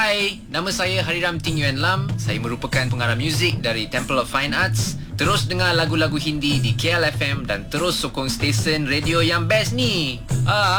Hai, nama saya Hariram Ting Yuan Lam. Saya merupakan pengarah muzik dari Temple of Fine Arts. Terus dengar lagu-lagu Hindi di KLFM dan terus sokong stesen radio yang best ni.